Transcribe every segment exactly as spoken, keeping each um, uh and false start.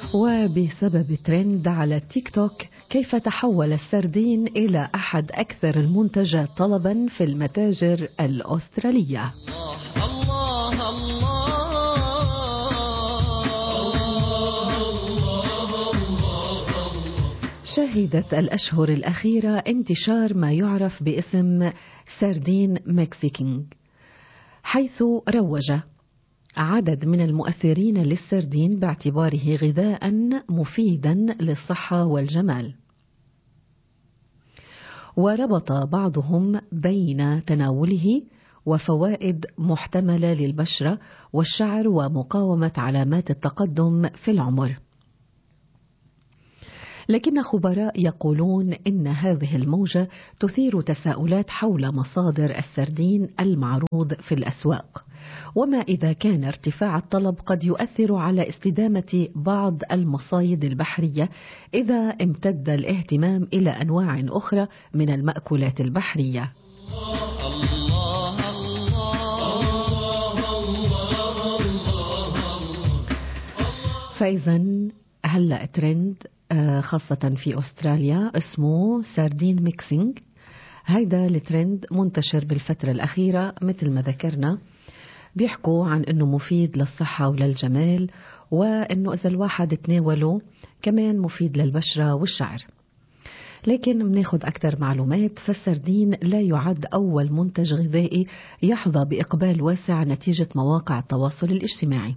وبسبب ترند على التيك توك كيف تحول السردين إلى أحد أكثر المنتجات طلبا في المتاجر الأسترالية. الله الله شهدت الأشهر الأخيرة انتشار ما يعرف باسم سردين مكسيكي، حيث روج عدد من المؤثرين للسردين باعتباره غذاء مفيدا للصحة والجمال، وربط بعضهم بين تناوله وفوائد محتملة للبشرة والشعر ومقاومة علامات التقدم في العمر. لكن خبراء يقولون إن هذه الموجة تثير تساؤلات حول مصادر السردين المعروض في الأسواق، وما إذا كان ارتفاع الطلب قد يؤثر على استدامة بعض المصايد البحرية إذا امتد الاهتمام إلى أنواع أخرى من المأكولات البحرية. فإذا هلأ ترند خاصة في أستراليا اسمه ساردين ميكسينج. هيدا الترند منتشر بالفترة الأخيرة، مثل ما ذكرنا بيحكوا عن أنه مفيد للصحة وللجمال، وأنه إذا الواحد تناوله كمان مفيد للبشرة والشعر. لكن بناخد أكثر معلومات. فالسردين لا يعد أول منتج غذائي يحظى بإقبال واسع نتيجة مواقع التواصل الاجتماعي.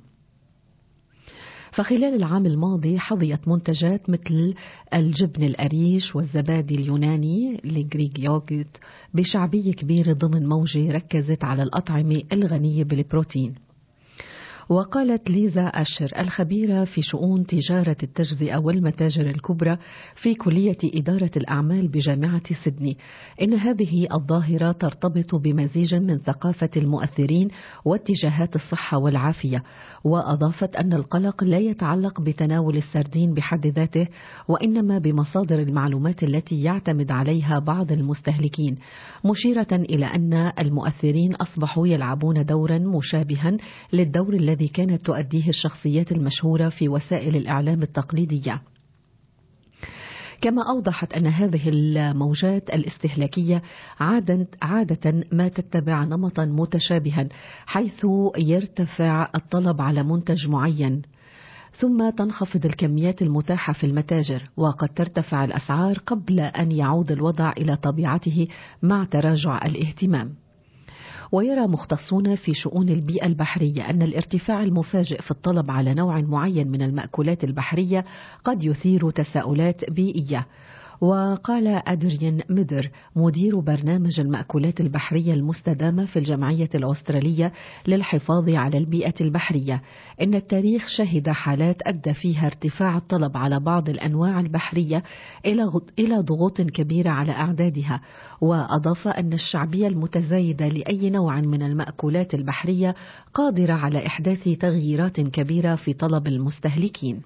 فخلال العام الماضي حظيت منتجات مثل الجبن القريش والزبادي اليوناني الجريك يوغurt بشعبية كبيرة ضمن موجة ركزت على الأطعمة الغنية بالبروتين. وقالت ليزا أشر الخبيرة في شؤون تجارة التجزئة والمتاجر الكبرى في كلية إدارة الأعمال بجامعة سيدني إن هذه الظاهرة ترتبط بمزيج من ثقافة المؤثرين واتجاهات الصحة والعافية. وأضافت أن القلق لا يتعلق بتناول السردين بحد ذاته، وإنما بمصادر المعلومات التي يعتمد عليها بعض المستهلكين، مشيرة إلى أن المؤثرين أصبحوا يلعبون دورا مشابها للدور الذي كانت تؤديه الشخصيات المشهورة في وسائل الإعلام التقليدية. كما أوضحت أن هذه الموجات الاستهلاكية عادة ما تتبع نمطا متشابها، حيث يرتفع الطلب على منتج معين ثم تنخفض الكميات المتاحة في المتاجر، وقد ترتفع الأسعار قبل أن يعود الوضع إلى طبيعته مع تراجع الاهتمام. ويرى مختصون في شؤون البيئة البحرية أن الارتفاع المفاجئ في الطلب على نوع معين من المأكولات البحرية قد يثير تساؤلات بيئية. وقال أدريان ميدر مدير برنامج المأكولات البحرية المستدامة في الجمعية الأسترالية للحفاظ على البيئة البحرية إن التاريخ شهد حالات أدى فيها ارتفاع الطلب على بعض الأنواع البحرية إلى ضغوط كبيرة على أعدادها. وأضاف أن الشعبية المتزايدة لأي نوع من المأكولات البحرية قادرة على إحداث تغييرات كبيرة في طلب المستهلكين.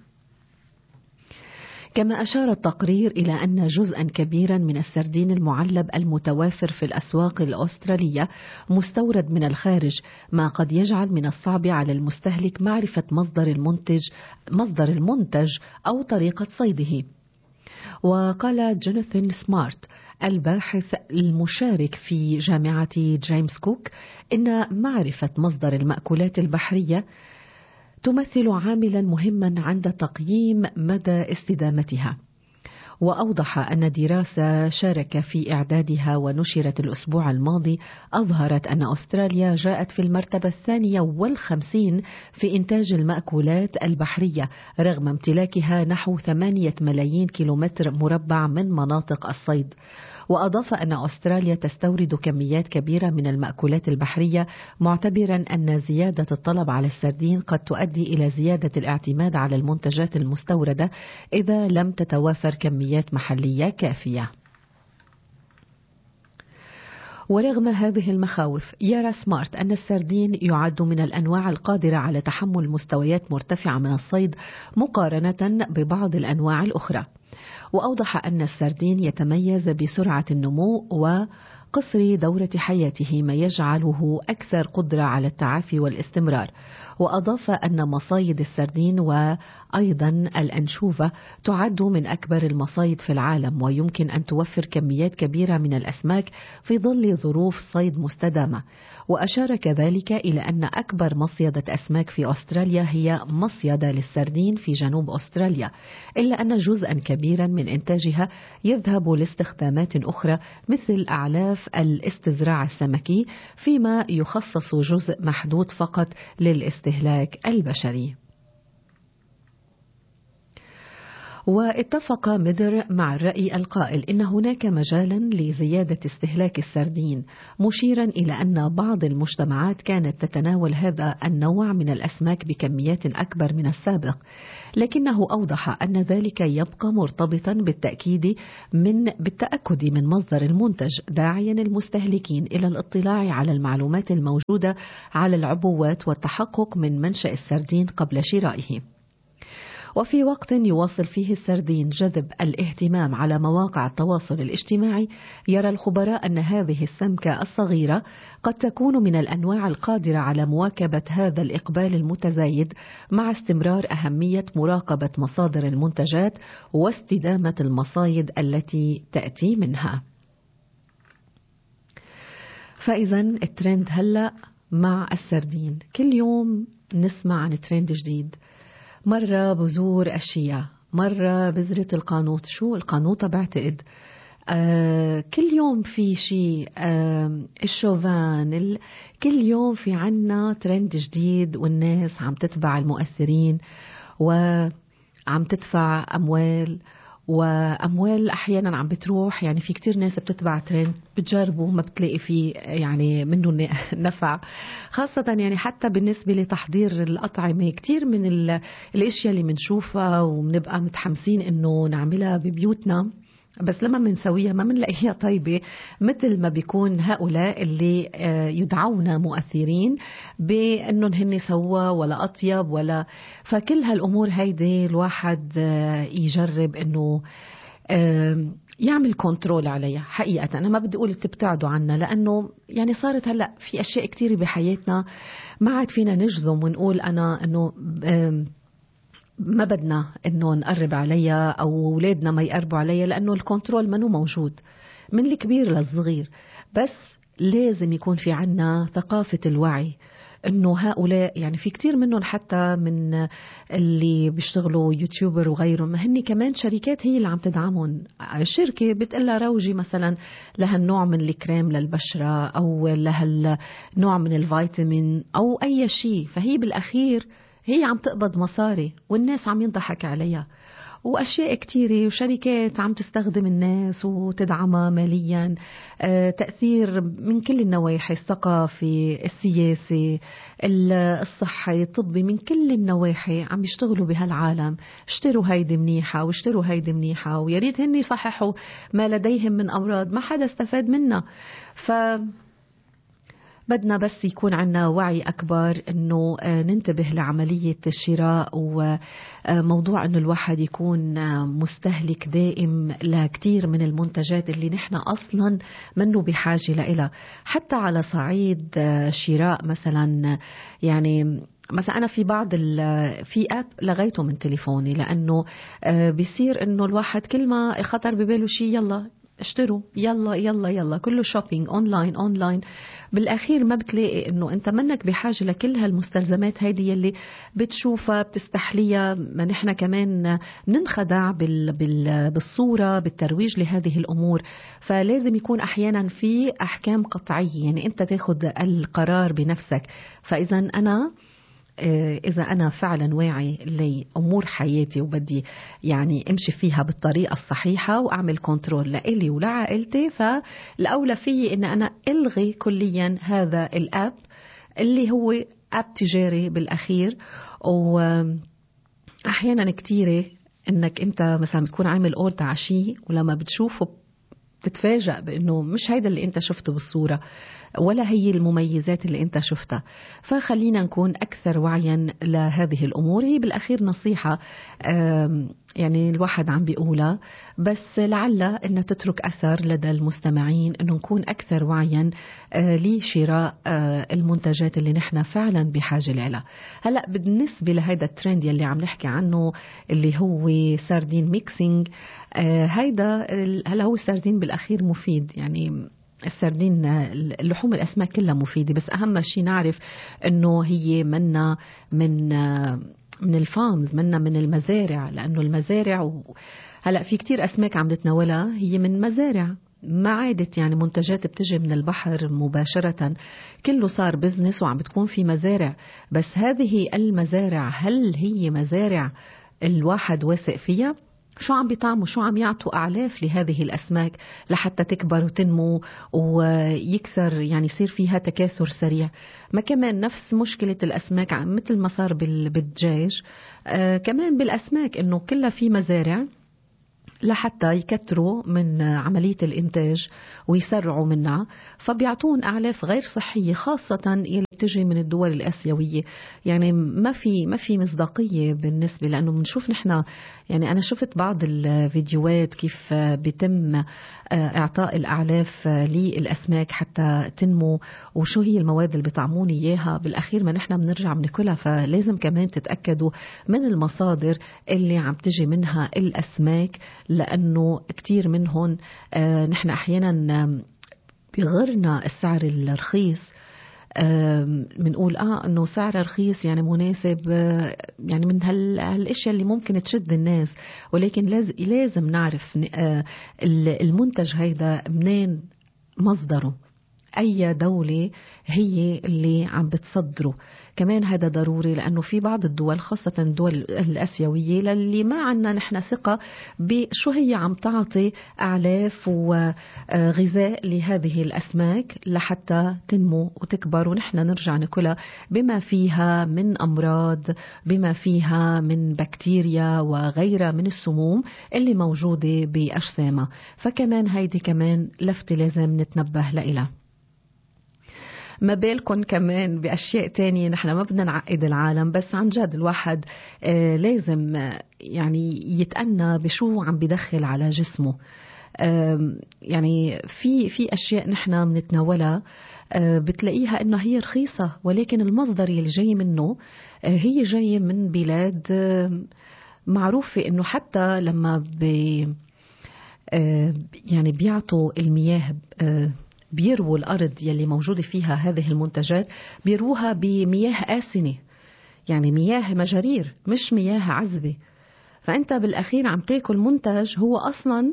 كما أشار التقرير إلى أن جزءا كبيرا من السردين المعلب المتوافر في الأسواق الأسترالية مستورد من الخارج، ما قد يجعل من الصعب على المستهلك معرفة مصدر المنتج مصدر المنتج أو طريقة صيده. وقال جوناثان سمارت الباحث المشارك في جامعة جيمس كوك إن معرفة مصدر المأكولات البحرية تمثل عاملا مهما عند تقييم مدى استدامتها. وأوضح أن دراسة شارك في إعدادها ونشرت الأسبوع الماضي أظهرت أن أستراليا جاءت في المرتبة الثانية والخمسين في إنتاج المأكولات البحرية رغم امتلاكها نحو ثمانية ملايين كيلومتر مربع من مناطق الصيد. وأضاف أن أستراليا تستورد كميات كبيرة من المأكولات البحرية، معتبرا أن زيادة الطلب على السردين قد تؤدي إلى زيادة الاعتماد على المنتجات المستوردة إذا لم تتوافر كميات محلية كافية. ورغم هذه المخاوف يرى سمارت أن السردين يعد من الأنواع القادرة على تحمل مستويات مرتفعة من الصيد مقارنة ببعض الأنواع الأخرى. وأوضح أن السردين يتميز بسرعة النمو و قصر دورة حياته، ما يجعله أكثر قدرة على التعافي والاستمرار. وأضاف أن مصايد السردين وأيضا الأنشوفة تعد من أكبر المصايد في العالم، ويمكن أن توفر كميات كبيرة من الأسماك في ظل ظروف صيد مستدامة. وأشار كذلك إلى أن أكبر مصيدة أسماك في أستراليا هي مصيدة للسردين في جنوب أستراليا، إلا أن جزءا كبيرا من إنتاجها يذهب لاستخدامات أخرى مثل أعلاف الاستزراع السمكي، فيما يخصص جزء محدود فقط للاستهلاك البشري. واتفق ميدر مع الرأي القائل إن هناك مجالا لزيادة استهلاك السردين، مشيرا إلى أن بعض المجتمعات كانت تتناول هذا النوع من الأسماك بكميات أكبر من السابق، لكنه أوضح أن ذلك يبقى مرتبطا بالتأكيد من بالتأكد من مصدر المنتج، داعيا المستهلكين إلى الاطلاع على المعلومات الموجودة على العبوات والتحقق من منشأ السردين قبل شرائه. وفي وقت يواصل فيه السردين جذب الاهتمام على مواقع التواصل الاجتماعي، يرى الخبراء أن هذه السمكة الصغيرة قد تكون من الأنواع القادرة على مواكبة هذا الإقبال المتزايد، مع استمرار أهمية مراقبة مصادر المنتجات واستدامة المصايد التي تأتي منها. فإذا الترند هلأ مع السردين، كل يوم نسمع عن ترند جديد، مرة بذور الشيا، مرة بذرة القانوط، شو القانوطة بعتقد، آه كل يوم في شيء، آه الشوفان، ال... كل يوم في عنا ترند جديد، والناس عم تتبع المؤثرين وعم تدفع أموال، وأموال أحيانا عم بتروح. يعني في كتير ناس بتتبع ترند، بتجربوا ما بتلاقي فيه يعني منه نفع، خاصة يعني حتى بالنسبة لتحضير الأطعمة. كتير من الأشياء اللي منشوفها ومنبقى متحمسين إنه نعملها ببيوتنا، بس لما منسويها ما منلاقيها طيبة مثل ما بيكون هؤلاء اللي يدعون مؤثرين بأنهم هن سوا ولا أطيب ولا. فكل هالأمور هيدي الواحد يجرب أنه يعمل كنترول عليها. حقيقة أنا ما بدي أقول تبتعدوا عنا، لأنه يعني صارت هلأ في أشياء كتير بحياتنا ما عاد فينا نجزم ونقول أنا أنه ما بدنا إنه نقرب عليها أو أولادنا ما يقربوا عليها، لأنه الكنترول منه موجود من الكبير للصغير. بس لازم يكون في عنا ثقافة الوعي إنه هؤلاء يعني في كتير منهم حتى من اللي بيشتغلوا يوتيوبر وغيرهم، هني كمان شركات هي اللي عم تدعمهم. شركة بتقلها روجي مثلا لهالنوع من الكريم للبشرة أو لهالنوع من الفيتامين أو أي شيء، فهي بالأخير هي عم تقبض مصاري والناس عم ينضحك عليها، وأشياء كتيرة وشركات عم تستخدم الناس وتدعمها ماليا. آه، تأثير من كل النواحي، الثقافي، السياسي، الصحي، الطبي، من كل النواحي عم يشتغلوا بهالعالم. اشتروا هيدي منيحة واشتروا هيدي منيحة، ويريد هن يصححوا ما لديهم من أمراض ما حدا استفاد منها. ف بدنا بس يكون عنا وعي أكبر إنه ننتبه لعملية الشراء، وموضوع إنه الواحد يكون مستهلك دائم لكتير من المنتجات اللي نحن أصلا منه بحاجة لها. حتى على صعيد شراء مثلا، يعني مثلا أنا في بعض في أب لغيته من تليفوني، لأنه بيصير إنه الواحد كل ما خطر بباله شيء يلا اشتروا، يلا يلا يلا كله شوبينج اونلاين اونلاين. بالاخير ما بتلاقي انه انت منك بحاجه لكل هالمستلزمات هيدي يلي بتشوفها بتستحليها. ما نحن كمان ننخدع بال بال بالصوره بالترويج لهذه الامور. فلازم يكون احيانا في احكام قطعيه، يعني انت تاخذ القرار بنفسك. فاذا انا إذا أنا فعلا واعي لأمور حياتي وبدي يعني أمشي فيها بالطريقة الصحيحة وأعمل كنترول لإلي ولعائلتي، فالأولى فيه إن أنا ألغي كليا هذا الأب اللي هو أب تجاري بالأخير. وأحيانا كتيرة إنك أنت مثلا بتكون عامل أورد على شيء، ولما بتشوفه تتفاجأ بأنه مش هيدا اللي أنت شفته بالصورة ولا هي المميزات اللي أنت شفتها. فخلينا نكون أكثر وعيا لهذه الأمور. هي بالأخير نصيحة يعني الواحد عم بيقولها، بس لعل أن تترك أثر لدى المستمعين، أنه نكون أكثر وعيا لشراء المنتجات اللي نحن فعلا بحاجة لها. هلأ بالنسبة لهذا الترند يلي عم نحكي عنه اللي هو ساردين ميكسينج، هيدا هلا هو الساردين بالأخير مفيد، يعني السردين اللحوم الأسماك كلها مفيدة، بس أهم شيء نعرف أنه هي منا من من الفارمز، منا من المزارع، لأنه المزارع و... هلأ في كتير أسماك عم نتناولها هي من مزارع، ما عادت يعني منتجات بتجي من البحر مباشرة، كله صار بزنس وعم بتكون في مزارع. بس هذه المزارع هل هي مزارع الواحد واثق فيها؟ شو عم بيطعموا، شو عم يعطوا أعلاف لهذه الأسماك لحتى تكبر وتنمو ويكثر، يعني يصير فيها تكاثر سريع؟ ما كمان نفس مشكلة الأسماك مثل ما صار بالدجاج، آه كمان بالأسماك إنه كلها في مزارع لحتى يكتروا من عملية الإنتاج ويسرعوا منها، فبيعطون أعلاف غير صحية، خاصة يلي بتجي من الدول الآسيوية. يعني ما في ما في مصداقية بالنسبة، لأنه بنشوف نحن، يعني أنا شفت بعض الفيديوهات كيف بيتم إعطاء الأعلاف للأسماك حتى تنمو، وشو هي المواد اللي بيطعمون إياها، بالأخير ما نحن بنرجع بناكلها. فلازم كمان تتأكدوا من المصادر اللي عم تجي منها الأسماك، لأنه كتير منهم آه نحن أحيانا بغرنا السعر الرخيص، بنقول آه, آه أنه سعر رخيص يعني مناسب، آه يعني من هالأشياء اللي ممكن تشد الناس، ولكن لازم, لازم نعرف آه المنتج هيدا منين مصدره، أي دولة هي اللي عم بتصدره. كمان هذا ضروري، لأنه في بعض الدول خاصة الدول الآسيوية للي ما عنا نحن ثقة بشو هي عم تعطي أعلاف وغذاء لهذه الأسماك لحتى تنمو وتكبر ونحن نرجع ناكلها، بما فيها من أمراض، بما فيها من بكتيريا وغيرها من السموم اللي موجودة بأجسامها. فكمان هيدي كمان لفتة لازم نتنبه لإلها. ما بالكم كمان بأشياء تانية، نحن ما بدنا نعقد العالم، بس عن جد الواحد آه لازم آه يعني يتأنى بشو عم بدخل على جسمه. آه يعني في في أشياء نحن بنتناولها آه بتلاقيها إنه هي رخيصة، ولكن المصدر اللي جاي منه آه هي جاي من بلاد آه معروفة، إنه حتى لما بي آه يعني بيعطوا المياه آه بيروا الأرض يلي موجودة فيها هذه المنتجات، بيروها بمياه آسنة، يعني مياه مجارير مش مياه عذبة. فأنت بالأخير عم تاكل منتج هو أصلا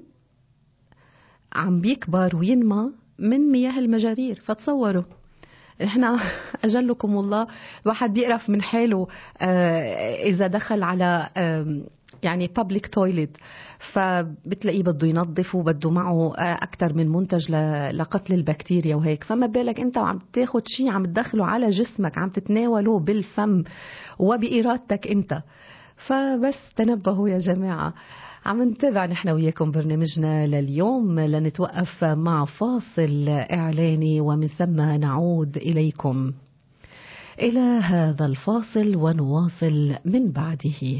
عم بيكبر وينمى من مياه المجارير. فتصوروا احنا أجلكم الله الواحد بيقرف من حاله إذا دخل على يعني public toilet، فبتلاقيه بده ينظف وبده معه أكتر من منتج لقتل البكتيريا وهيك. فما بالك أنت عم تاخد شيء عم تدخله على جسمك، عم تتناوله بالفم وبإرادتك أنت. فبس تنبهوا يا جماعة. عم نتابع نحن وياكم برنامجنا لليوم، لنتوقف مع فاصل إعلاني ومن ثم نعود إليكم. إلى هذا الفاصل ونواصل من بعده.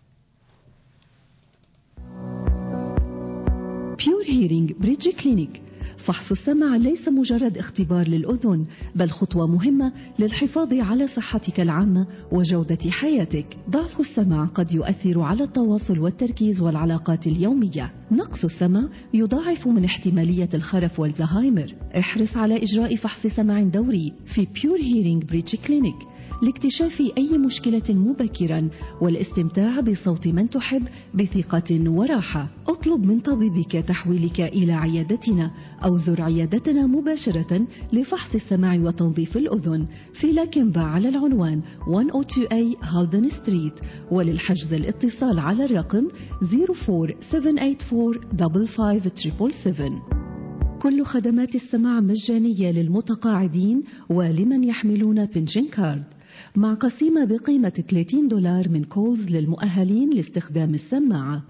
بيور هيرينج بريدج كلينيك. فحص السمع ليس مجرد اختبار للأذن، بل خطوة مهمة للحفاظ على صحتك العامة وجودة حياتك. ضعف السمع قد يؤثر على التواصل والتركيز والعلاقات اليومية. نقص السمع يضاعف من احتمالية الخرف والزهايمر. احرص على إجراء فحص سمع دوري في بيور هيرينج بريدج كلينيك لاكتشاف أي مشكلة مبكرا والاستمتاع بصوت من تحب بثقة وراحة. اطلب من طبيبك تحويلك إلى عيادتنا أو زر عيادتنا مباشرة لفحص السمع وتنظيف الأذن في لاكنبا على العنوان مئة واثنين إيه هالدن ستريت. وللحجز الاتصال على الرقم صفر أربعة سبعة ثمانية أربعة خمسة خمسة سبعة سبعة. كل خدمات السماع مجانية للمتقاعدين ولمن يحملون بنشن كارد، مع قسيمة بقيمة ثلاثين دولار من كولز للمؤهلين لاستخدام السماعة.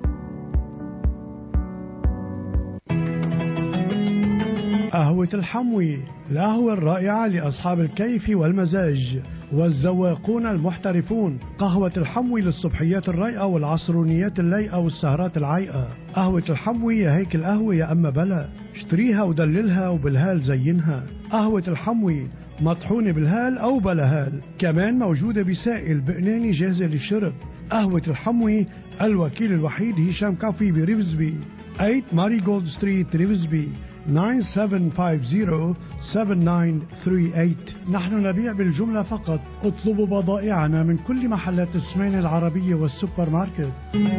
قهوة الحموي، القهوة الرائعة لأصحاب الكيف والمزاج، والزواقون المحترفون. قهوة الحموي للصبحيات الرايقة والعصرونيات اللايقة والسهرات العايقة. قهوة الحموي يا هيك القهوة يا أما بلا، اشتريها ودللها وبالهال زينها. قهوة الحموي مطحونة بالهال أو بلا هال، كمان موجودة بسائل بقناني جاهزة للشرب. قهوة الحموي الوكيل الوحيد هشام كافي بريفزبي، ثمانية ماري جولد ستريت ريفزبي، تسعة سبعة خمسة صفر سبعة تسعة ثلاثة ثمانية. نحن نبيع بالجملة فقط. اطلبوا بضائعنا من كل محلات السمين العربية والسوبر ماركت.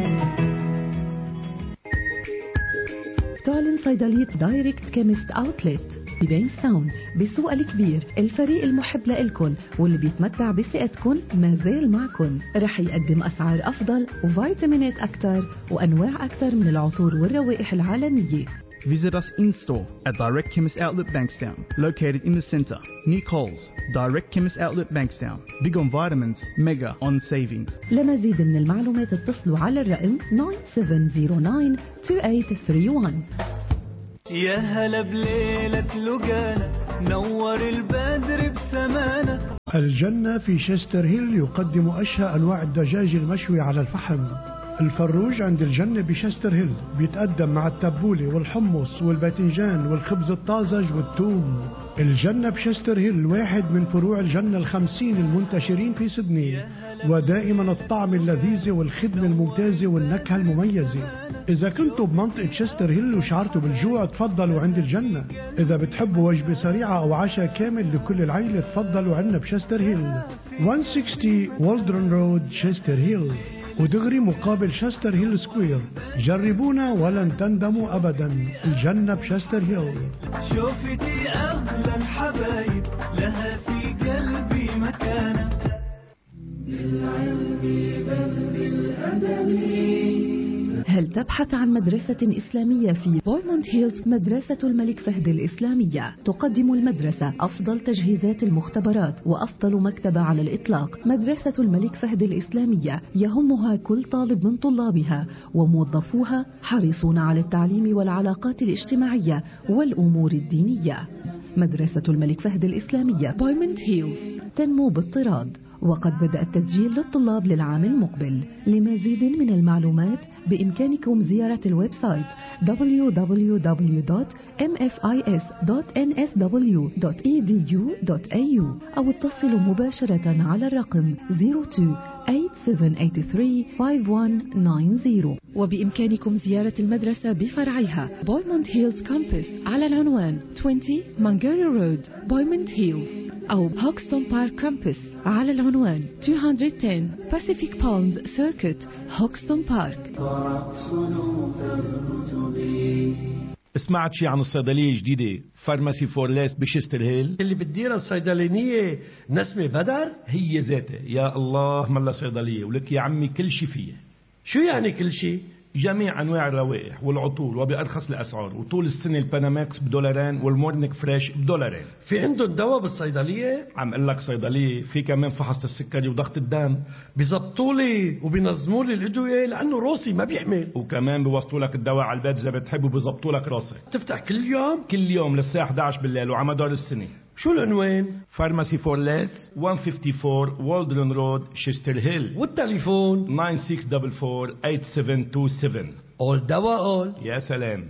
تعلن صيدلية دايركت كيمست أوتلت ببينستاون بالسوق الكبير. الفريق المحب لإلكن واللي بيتمتع بثقتكن ما زال معكن. رح يقدم أسعار أفضل وفيتامينات أكثر وأنواع أكثر من العطور والروائح العالمية. Visit us in-store at Direct Chemist Outlet Bankstown, located in the centre, near Coles. Direct Chemist Outlet Bankstown. Big on vitamins, mega on savings. لمزيد من المعلومات اتصلوا على الرقم تسعة سبعة صفر تسعة ثمانية ثمانية واحد. يا هلا بليلة لقانا نور البدر بسمانة. الجنة في شستر هيل يقدم أشهى أنواع الدجاج المشوي على الفحم. الفروج عند الجنة بشستر هيل بيتقدم مع التبولة والحمص والباذنجان والخبز الطازج والثوم. الجنة بشستر هيل واحد من فروع الجنة الخمسين المنتشرين في سيدني، ودائما الطعم اللذيذ والخدمة الممتازة والنكهة المميزة. إذا كنتوا بمنطقة شستر هيل وشعرتوا بالجوع تفضلوا عند الجنة. إذا بتحبوا وجبة سريعة أو عشاء كامل لكل العيلة تفضلوا عنا بشستر هيل، مئة وستين والدرون رود شستر هيل، ودغري مقابل شستر هيل سكوير. جربونا ولن تندموا أبدا. الجنة بشستر هيل. شوفتي أغلى الحبايب لها في قلبي مكانة. بالعلم بل بالأدب. هل تبحث عن مدرسة إسلامية في بويموند هيلز؟ مدرسة الملك فهد الإسلامية تقدم المدرسة أفضل تجهيزات المختبرات وأفضل مكتبة على الإطلاق. مدرسة الملك فهد الإسلامية يهمها كل طالب من طلابها، وموظفوها حريصون على التعليم والعلاقات الاجتماعية والأمور الدينية. مدرسة الملك فهد الإسلامية بويموند هيلز تنمو باضطراد، وقد بدأ التسجيل للطلاب للعام المقبل. لمزيد من المعلومات بإمكانكم زيارة الويب سايت دبليو دبليو دبليو دوت إم إف إي إس دوت إن إس دبليو دوت إي دي يو دوت إيه يو أو اتصلوا مباشرة على الرقم صفر اثنين ثمانية سبعة ثمانية ثلاثة خمسة واحد تسعة صفر. وبإمكانكم زيارة المدرسة بفرعيها بويموند هيلز كامبس على العنوان عشرين مانجاري رود بويموند هيلز، أو هوكستون بارك كامبس على العنوان مئتين وعشرة Pacific Palms Circuit هوكستون بارك. سمعت شي عن الصيدلية الجديدة فارماسي فورليس بشستر هيل اللي بتديرها الصيدلانية نسمة بدر؟ هي ذاتها. يا الله ملا صيدلية ولك يا عمي كل شي فيها. شو يعني كل شي؟ جميع أنواع الروائح والعطور وبأرخص الأسعار، وطول السنة الباناماكس بدولارين والمورنيك فريش بدولارين. في عندهم دواء بالصيدلية؟ عم قل لك صيدلية في كمان فحص السكري وضغط الدم. بيزبطوا لي وبينظموا لي الأدوية لأنه روسي ما بيحمل، وكمان بيوصلوا لك الدواء على البيت إذا بتحب، وبيزبطوا لك راسك. تفتح كل يوم؟ كل يوم للساعة إحدى عشر بالليل وعلى مدار السنة. شو العنوان؟ فارماسي فورليس مئة وخمسة وخمسين والدرون رود شستر هيل. والتليفون تسعة ستة أربعة أربعة ثمانية سبعة اتنين سبعة. أول دواء أول. يا سلام.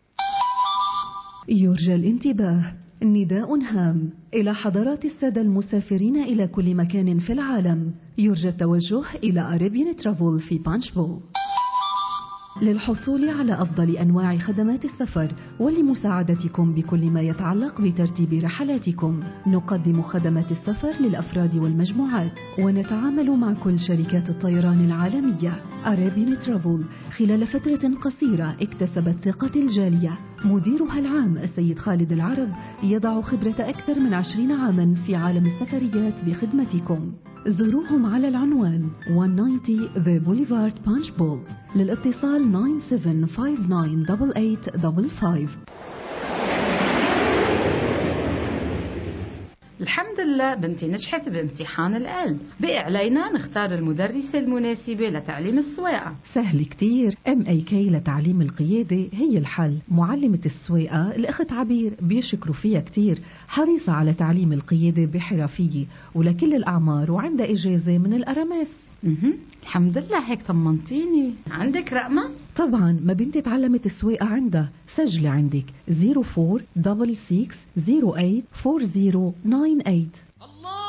يرجى الانتباه. نداء هام إلى حضرات السادة المسافرين إلى كل مكان في العالم. يرجى التوجه إلى أريبيان ترافل في بانشبو للحصول على أفضل أنواع خدمات السفر ولمساعدتكم بكل ما يتعلق بترتيب رحلاتكم. نقدم خدمات السفر للأفراد والمجموعات، ونتعامل مع كل شركات الطيران العالمية. أريبيان ترافل خلال فترة قصيرة اكتسبت ثقة الجالية. مديرها العام السيد خالد العرب يضع خبرة أكثر من عشرين عاما في عالم السفريات بخدمتكم. زوروهم على العنوان مئة وتسعين The Boulevard Punchbowl. للاتصال تسعة سبعة خمسة تسعة ثمانية ثمانية خمسة خمسة. الحمد لله بنتي نجحت بامتحان القلب، بقي علينا نختار المدرسة المناسبة لتعليم السواقة. سهل كتير، ام اي كي لتعليم القيادة هي الحل. معلمة السواقة الأخت عبير بيشكروا فيها كتير، حريصة على تعليم القيادة بحرفية ولكل الأعمار وعندها إجازة من الأرامس. اها الحمد لله، هيك طمنتيني. عندك رقمة؟ طبعا، ما بنتي تعلمت السواقة عندها. سجلي عندك صفر أربعة ستة ستة صفر ثمانية أربعة أربعة صفر تسعة ثمانية. الله